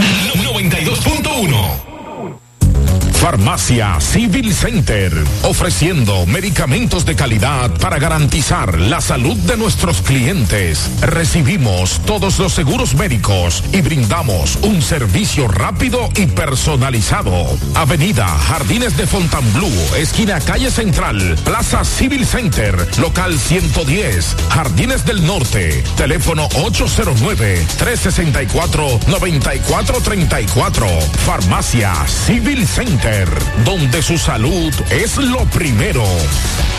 92.1. Farmacia Civil Center, ofreciendo medicamentos de calidad para garantizar la salud de nuestros clientes. Recibimos todos los seguros médicos y brindamos un servicio rápido y personalizado. Avenida Jardines de Fontainebleau, esquina Calle Central, Plaza Civil Center, local 110, Jardines del Norte. Teléfono 809-364-9434. Farmacia Civil Center, donde su salud es lo primero.